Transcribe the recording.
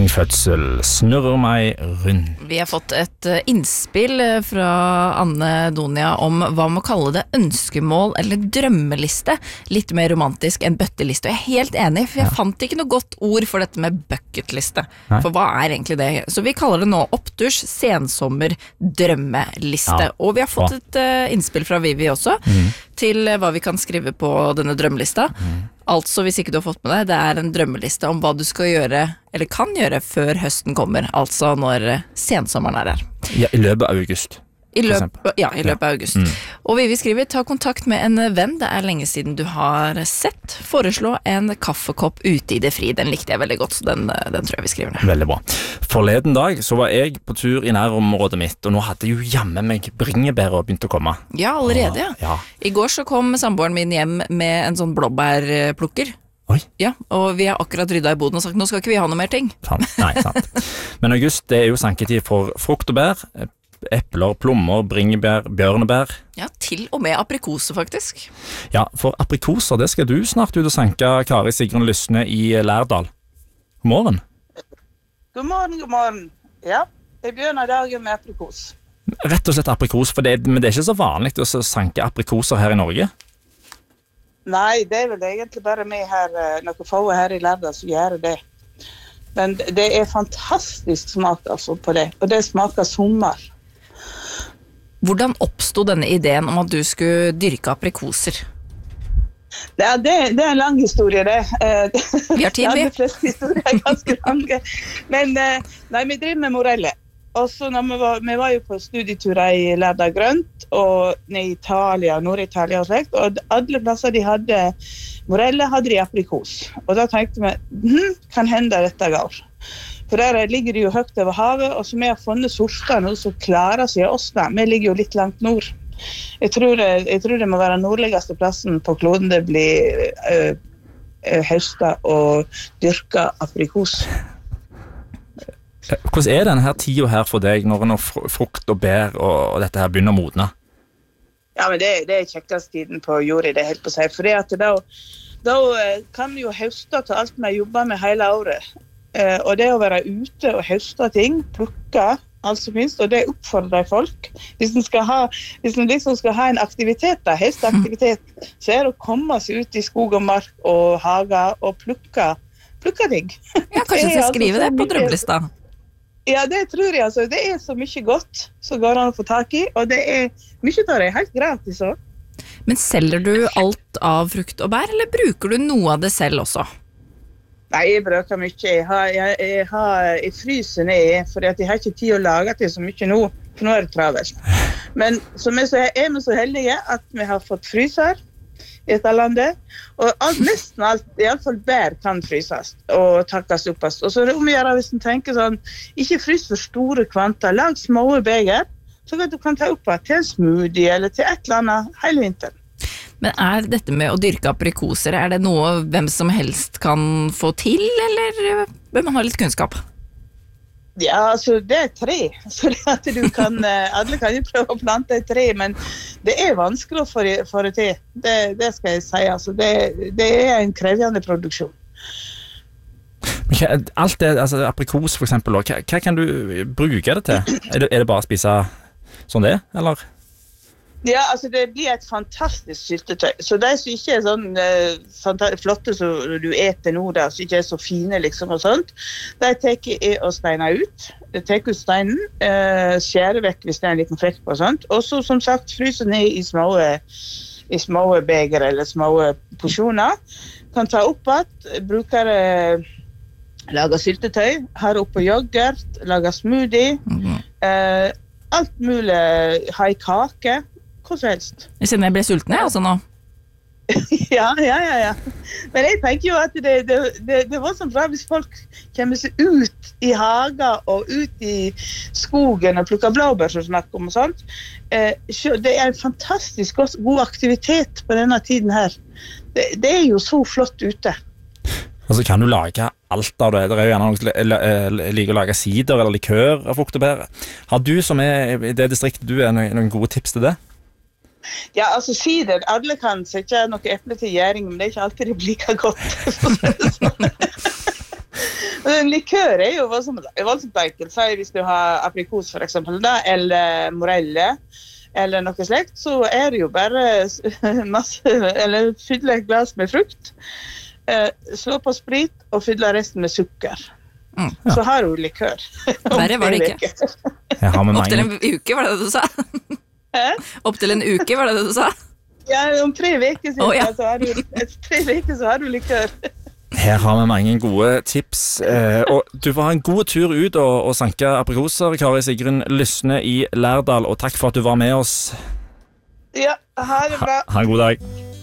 Tvillingfødsel snurrer meg rundt. Vi har fått et innspill fra Anne Donia om hva man kaller det ønskemål eller drømmeliste. Litt mer romantisk enn bøtteliste. Og jeg er helt enig, for jeg fant ikke noe godt ord for dette med bucketliste. Nei. For hva er egentlig det? Så vi kaller det nå oppturs sensommer drømmeliste. Og vi har fått et innspill fra Vivi også, til hva vi kan skrive på denne drømmelista. Altså, hvis ikke du har fått med deg, det er en drømmeliste om hva du skal gjøre, eller kan gjøre, før høsten kommer. Altså når sensommeren er der. Ja, i løpet av august. I løpet av august. Og Vivi skriver, ta kontakt med en venn, det er lenge siden du har sett. Foreslå en kaffekopp ute i det fri, den likte jeg veldig godt, så den tror jeg vi skriver ned. Veldig bra. Forleden dag så var jeg på tur i nærområdet mitt, og nå hadde jo jammen meg bringebær og begynt å komme. Ja, allerede, ja. I går så kom samboeren min hjem med en sånn blåbærplukker. Oi. Ja, og vi har akkurat ryddet i boden og sagt, nå skal ikke vi ha noe mer ting. Nei, sant. Men august, det er jo sanketid for frukt og bær, epler, plommer, bringebær, bjørnebær. Ja, til og med aprikoser faktisk. Ja, for aprikoser, det skal du snart ut og sanke, Kari Sigrun Lysne i Lærdal. God morgen. God morgen. Ja, jeg begynner dagen med aprikos. Rett og slett aprikos, men det er ikke så vanlig å sanke aprikoser her i Norge. Nei, det er vel egentlig bare meg her, noen få her i Lærdal som gjør det. Men det er fantastisk smak altså på det, og det smaker sommer. Hvordan oppstod denne ideen om at du skulle dyrke aprikoser? Ja, det er en lang historie, det. Vi har tid, vi. Ja, de fleste historier er ganske lange. Men nei, vi driver med moreller. Og så når vi var jo på studieturer i Lærdal Grønt, og ned i Italia, Nord-Italia og slikt, og alle plasser de hadde moreller, hadde de aprikos. Og da tenkte vi, kan hende dette går. For der ligger det jo høyt over havet, og så vi har funnet sorter nå som klarer seg oss da. Vi ligger jo litt langt nord. Jeg tror det må være nordligste plassen på kloden det blir høstet og dyrket aprikos. Hvordan er denne tiden her for deg når frukt og bær og dette her begynner å modne? Ja, men det er kjekkest tiden på jorda, det er helt på seg. For det at da kan vi jo høste til alt vi jobber med hele året. Og det å være ute og høste ting, plukke alt som finnes, og det oppfordrer folk. Hvis en liksom skal ha en aktivitet, høsteaktivitet, så er det å komme seg ut i skog og mark og hager og plukke ting. Ja, kanskje jeg skal skrive det på drømmelista. Ja, det tror jeg, altså. Det er så mye godt som går an å få tak i, og det er mye av det helt gratis også. Men selger du alt av frukt og bær, eller bruker du noe av det selv også? Nei, jeg bruker mye. Jeg har i frysen fordi at jeg har ikke tid å lage til så mye nå, for nå er det travelt. Men så er vi så heldige at vi har fått fryser i dette landet, og nesten alt, i alle fall bær kan fryses og takkes oppast. Og så er det om å gjøre hvis en tenker sånn, ikke frys for store kvanter, lag små beger, så at du kan ta opp til en smoothie eller til et eller annet hele vinteren. Men er dette med å dyrke aprikoser, er det noe hvem som helst kan få til, eller bør man ha litt kunnskap? Ja, altså det er tre, så det at du kan, alle kan jo prøve å plante et tre, men det er vanskelig å få det til, det skal jeg si, altså det er en krevende produksjon. Alt det, altså aprikos for eksempel, hva kan du bruke det til? Er det bare å spise sånn det, eller? Ja, altså det blir et fantastisk syltetøy. Så de som ikke er sånn flotte som du eter nå, som ikke er så fine liksom og sånt, de tar og steiner ut. De tar ut steinen, skjærer vekk hvis det er en liten flekk og sånt. Og så som sagt fryser ned i små beger eller små porsjoner. Kan ta opp at, bruker lager syltetøy, har oppe yoghurt, lager smoothie, alt mulig, ha i kake. Hva som helst. Jeg kjenner jeg ble sulten, altså nå. Ja. Men jeg tenker jo at det var så bra hvis folk kommer seg ut i hager og ut i skogen og plukker blåbær som snakker om og sånt. Det er en fantastisk god aktivitet på denne tiden her. Det er jo så flott ute. Altså kan du lage alt av det? Det er jo gjerne noen liker å lage sider eller likør av frukt og bær. Har du som er i det distriktet du er noen gode tips til det? Ja, altså sider, alle kan sette noe eple til gjæring, men det er ikke alltid det blir like godt. en likør er jo voldsomt enkelt. Så hvis du har aprikos for eksempel, da, eller morelle, eller noe slekt, så er det jo bare eller fylle et glass med frukt, slå på sprit og fylle resten med sukker. Så har du likør. Verre var det ikke. Opp til en uke, var det du sa? Opp til en uke, var det du sa? Ja, om 3 uker siden, så har du likør. Her har vi mange gode tips, og du får ha en god tur ut og sanke aprikoser, Kari Sigrun Lysne i Lærdal, og takk for at du var med oss. Ja, ha det bra. Ha en god dag.